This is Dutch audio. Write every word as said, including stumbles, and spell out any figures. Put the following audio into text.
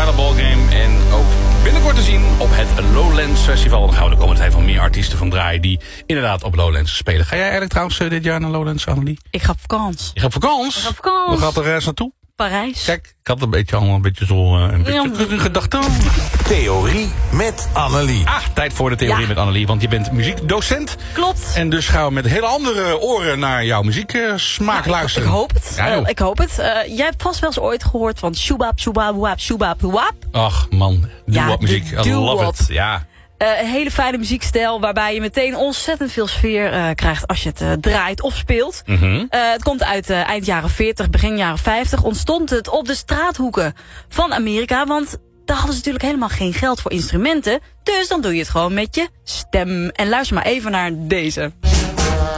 Muzikale Ballgame. En ook binnenkort te zien op het Lowlands Festival. Dan gaan we de komende tijd van meer artiesten van draaien die inderdaad op Lowlands spelen. Ga jij eigenlijk trouwens dit jaar naar Lowlands, Annelie? Ik ga op vakantie. Je gaat op vakantie? Ik ga op vakantie. Waar gaat de reis naartoe? Parijs. Kijk, ik had een beetje allemaal een beetje zo uh, een beetje terug in gedachten. Theorie met Annelie. Ah, tijd voor de theorie Ja. met Annelie, want je bent muziekdocent. Klopt. En dus gaan we met hele andere oren naar jouw muzieksmaak Nou, luisteren. Ik, ik hoop het. Ja, Uh, joh. ik hoop het. Uh, jij hebt vast wel eens ooit gehoord van shoebap, shoebap, wap, shoebap, wap. Ach man, Ja, doo-wop muziek. de I love doo-wop. it. Ja. Uh, een hele fijne muziekstijl waarbij je meteen ontzettend veel sfeer uh, krijgt als je het uh, draait of speelt. Mm-hmm. Uh, het komt uit uh, eind jaren veertig, begin jaren vijftig. Ontstond het op de straathoeken van Amerika, want daar hadden ze natuurlijk helemaal geen geld voor instrumenten. Dus dan doe je het gewoon met je stem. En luister maar even naar deze.